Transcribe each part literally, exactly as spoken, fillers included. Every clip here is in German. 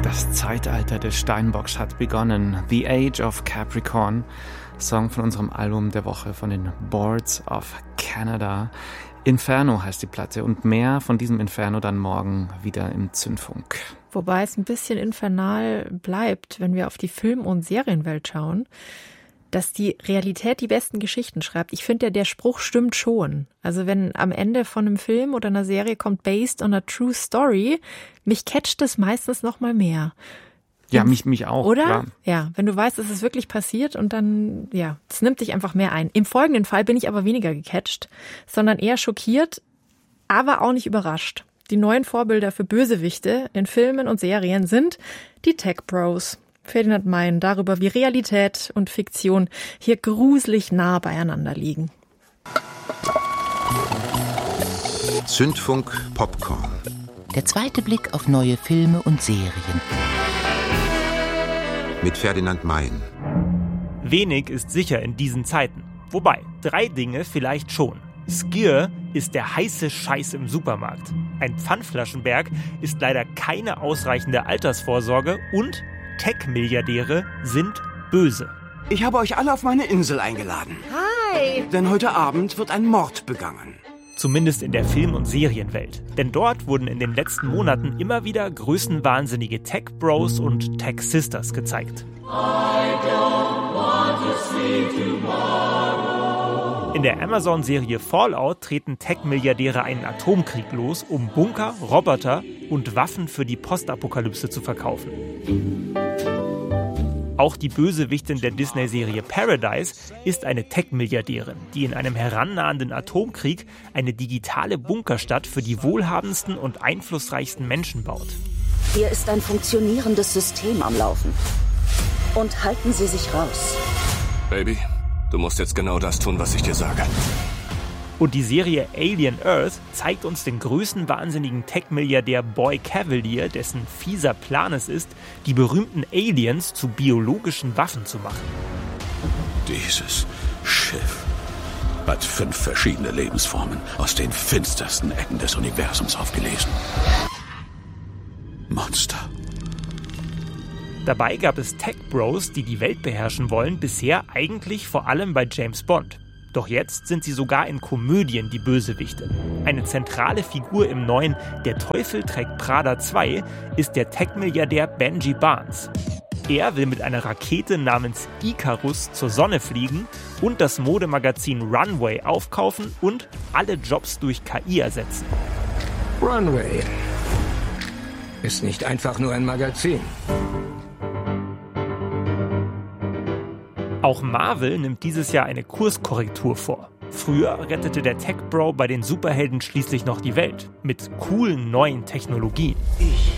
Das Zeitalter des Steinbocks hat begonnen. The Age of Capricorn. Song von unserem Album der Woche von den Boards of Canada. Inferno heißt die Platte und mehr von diesem Inferno dann morgen wieder im Zündfunk. Wobei es ein bisschen infernal bleibt, wenn wir auf die Film- und Serienwelt schauen, dass die Realität die besten Geschichten schreibt. Ich finde ja, der Spruch stimmt schon. Also wenn am Ende von einem Film oder einer Serie kommt based on a true story, mich catcht es meistens noch mal mehr. Ja, mich, mich auch. Oder? Klar. Ja, wenn du weißt, es ist wirklich passiert und dann, ja, es nimmt dich einfach mehr ein. Im folgenden Fall bin ich aber weniger gecatcht, sondern eher schockiert, aber auch nicht überrascht. Die neuen Vorbilder für Bösewichte in Filmen und Serien sind die Tech Bros. Ferdinand Mein darüber, wie Realität und Fiktion hier gruselig nah beieinander liegen. Zündfunk Popcorn. Der zweite Blick auf neue Filme und Serien. Mit Ferdinand Mein. Wenig ist sicher in diesen Zeiten. Wobei, drei Dinge vielleicht schon. Skier ist der heiße Scheiß im Supermarkt. Ein Pfandflaschenberg ist leider keine ausreichende Altersvorsorge und Tech-Milliardäre sind böse. Ich habe euch alle auf meine Insel eingeladen. Hi! Denn heute Abend wird ein Mord begangen. Zumindest in der Film- und Serienwelt. Denn dort wurden in den letzten Monaten immer wieder größenwahnsinnige Tech-Bros und Tech-Sisters gezeigt. In der Amazon-Serie Fallout treten Tech-Milliardäre einen Atomkrieg los, um Bunker, Roboter und Waffen für die Postapokalypse zu verkaufen. Auch die Bösewichtin der Disney-Serie Paradise ist eine Tech-Milliardärin, die in einem herannahenden Atomkrieg eine digitale Bunkerstadt für die wohlhabendsten und einflussreichsten Menschen baut. Hier ist ein funktionierendes System am Laufen. Und halten Sie sich raus. Baby, du musst jetzt genau das tun, was ich dir sage. Und die Serie Alien Earth zeigt uns den größenwahnsinnigen Tech-Milliardär Boy Cavalier, dessen fieser Plan es ist, die berühmten Aliens zu biologischen Waffen zu machen. Dieses Schiff hat fünf verschiedene Lebensformen aus den finstersten Ecken des Universums aufgelesen. Monster. Dabei gab es Tech-Bros, die die Welt beherrschen wollen, bisher eigentlich vor allem bei James Bond. Doch jetzt sind sie sogar in Komödien die Bösewichte. Eine zentrale Figur im neuen Der Teufel trägt Prada zwei ist der Tech-Milliardär Benji Barnes. Er will mit einer Rakete namens Icarus zur Sonne fliegen und das Modemagazin Runway aufkaufen und alle Jobs durch K I ersetzen. Runway ist nicht einfach nur ein Magazin. Auch Marvel nimmt dieses Jahr eine Kurskorrektur vor. Früher rettete der Tech-Bro bei den Superhelden schließlich noch die Welt. Mit coolen neuen Technologien. Ich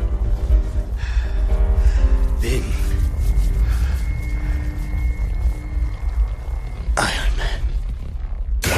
bin Iron Man.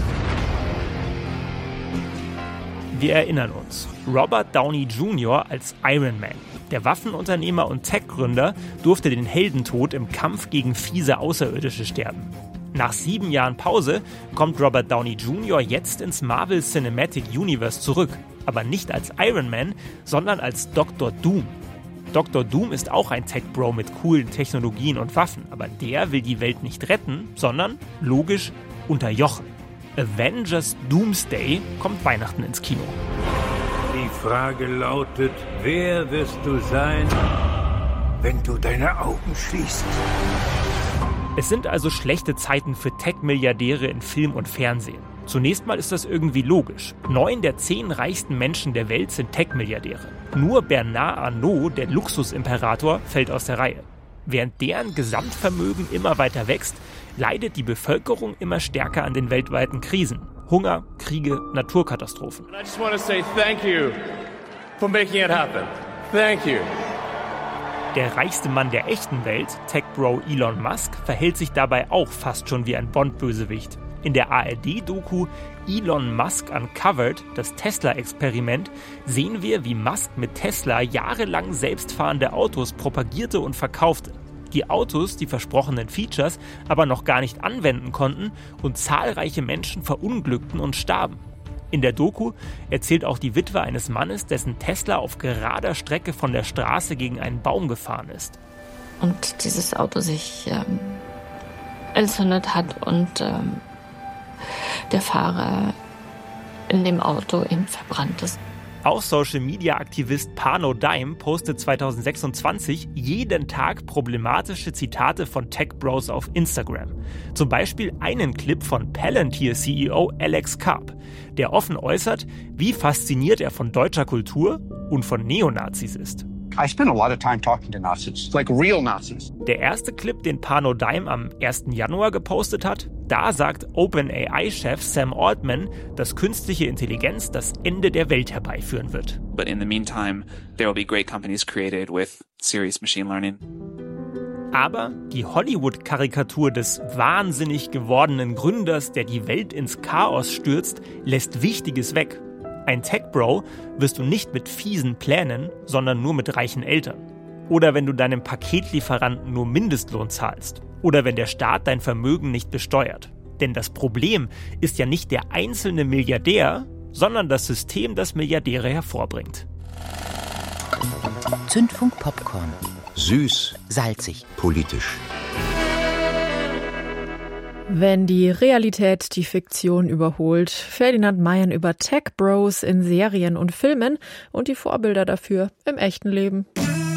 Wir erinnern uns. Robert Downey Junior als Iron Man. Der Waffenunternehmer und Tech-Gründer durfte den Heldentod im Kampf gegen fiese Außerirdische sterben. Nach sieben Jahren Pause kommt Robert Downey Junior jetzt ins Marvel Cinematic Universe zurück. Aber nicht als Iron Man, sondern als Doktor Doom. Doktor Doom ist auch ein Tech-Bro mit coolen Technologien und Waffen. Aber der will die Welt nicht retten, sondern, logisch, unterjochen. Avengers Doomsday kommt Weihnachten ins Kino. Die Frage lautet, wer wirst du sein, wenn du deine Augen schließt? Es sind also schlechte Zeiten für Tech-Milliardäre in Film und Fernsehen. Zunächst mal ist das irgendwie logisch. Neun der zehn reichsten Menschen der Welt sind Tech-Milliardäre. Nur Bernard Arnault, der Luxusimperator, fällt aus der Reihe. Während deren Gesamtvermögen immer weiter wächst, leidet die Bevölkerung immer stärker an den weltweiten Krisen. Hunger, Kriege, Naturkatastrophen. I just want to say thank you for making it happen. Thank you. Der reichste Mann der echten Welt, Tech-Bro Elon Musk, verhält sich dabei auch fast schon wie ein Bond-Bösewicht. In der A R D-Doku Elon Musk Uncovered, das Tesla-Experiment, sehen wir, wie Musk mit Tesla jahrelang selbstfahrende Autos propagierte und verkaufte. Die Autos die versprochenen Features aber noch gar nicht anwenden konnten und zahlreiche Menschen verunglückten und starben. In der Doku erzählt auch die Witwe eines Mannes, dessen Tesla auf gerader Strecke von der Straße gegen einen Baum gefahren ist. Und dieses Auto sich ähm, entzündet hat und ähm, der Fahrer in dem Auto eben verbrannt ist. Auch Social-Media-Aktivist Pano Dime postet zwanzig sechsundzwanzig jeden Tag problematische Zitate von Tech-Bros auf Instagram. Zum Beispiel einen Clip von Palantir-C E O Alex Karp, der offen äußert, wie fasziniert er von deutscher Kultur und von Neonazis ist. I spend a lot of time talking to Nazis, like real Nazis. Der erste Clip, den Pano Dime am ersten Januar gepostet hat, da sagt OpenAI-Chef Sam Altman, dass künstliche Intelligenz das Ende der Welt herbeiführen wird. But in the meantime, there will be great companies created with serious machine learning. Aber die Hollywood-Karikatur des wahnsinnig gewordenen Gründers, der die Welt ins Chaos stürzt, lässt Wichtiges weg. Ein Tech-Bro wirst du nicht mit fiesen Plänen, sondern nur mit reichen Eltern. Oder wenn du deinem Paketlieferanten nur Mindestlohn zahlst. Oder wenn der Staat dein Vermögen nicht besteuert. Denn das Problem ist ja nicht der einzelne Milliardär, sondern das System, das Milliardäre hervorbringt. Zündfunk Popcorn. Süß, salzig, politisch. Wenn die Realität die Fiktion überholt, Ferdinand Meijen über Tech Bros in Serien und Filmen und die Vorbilder dafür im echten Leben.